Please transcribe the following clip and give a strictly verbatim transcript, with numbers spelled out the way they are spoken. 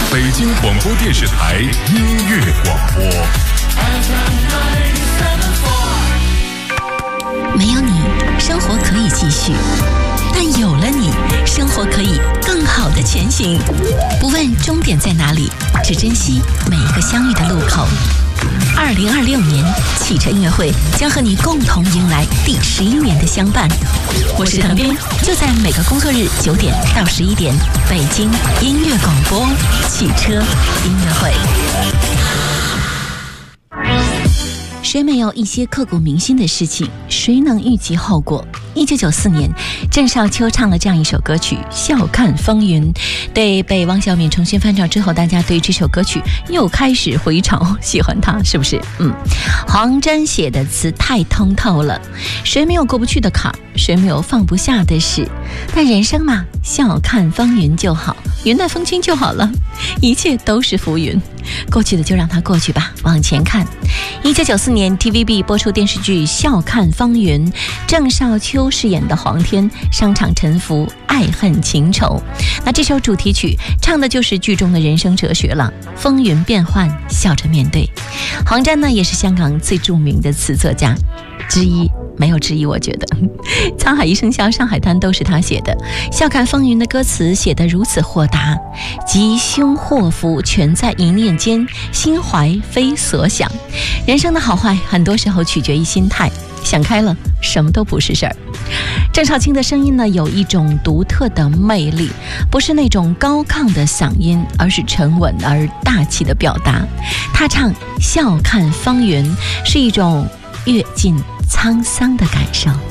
北京广播电视台音乐广播。 没有你，生活可以继续，但有了你，生活可以更好的前行。不问终点在哪里，只珍惜每一个相遇的路口。二零二六年汽车音乐会将和你共同迎来第十一年的相伴。我是滕斌，就在每个工作日九点到十一点，北京音乐广播汽车音乐会。谁没有一些刻骨铭心的事情？谁能预计后果？一九九四年，郑少秋唱了这样一首歌曲《笑看风云》，对，被汪小敏重新翻唱之后，大家对这首歌曲又开始回潮，喜欢它，是不是？嗯，黄沾写的词太通透了。谁没有过不去的坎儿？谁没有放不下的事？但人生嘛，笑看风云就好，云淡风轻就好了，一切都是浮云，过去的就让它过去吧，往前看。一九九四年 T V B 播出电视剧《笑看风云》，郑少秋饰演的黄天商场沉浮，爱恨情仇。那这首主题曲唱的就是剧中的人生哲学了，风云变幻，笑着面对。黄沾呢，也是香港最著名的词作家之一，没有之一，我觉得沧海一声笑，上海滩都是他写的。笑看风云的歌词写得如此豁达，吉凶祸福全在一念间，心怀非所想。人生的好坏很多时候取决于心态，想开了，什么都不是事儿。郑少秋的声音呢，有一种独特的魅力，不是那种高亢的嗓音，而是沉稳而大气的表达。他唱笑看风云，是一种阅尽沧桑的感受。